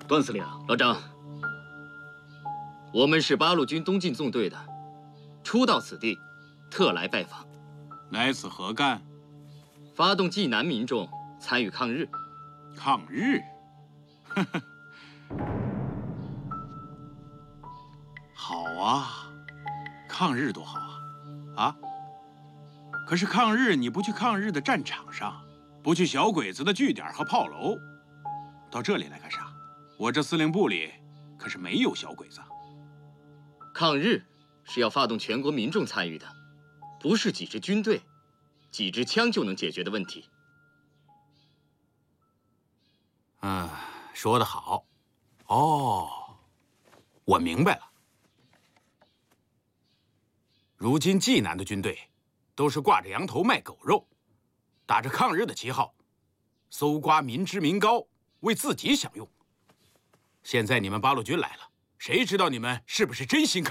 段司令， 老张，我们是八路军东进纵队的，初到此地，特来拜访。 来此何干？ 发动济南民众参与抗日。 抗日？呵呵，好啊，抗日多好啊！啊？可是抗日你不去抗日的战场上，不去小鬼子的据点和炮楼，到这里来干啥？我这司令部里可是没有小鬼子。 抗日是要发动全国民众参与的，不是几支军队、几支枪就能解决的问题。 说得好。哦，我明白了。如今济南的军队都是挂着羊头卖狗肉，打着抗日的旗号，搜刮民脂民膏，为自己享用。现在你们八路军来了，谁知道你们是不是真心抗？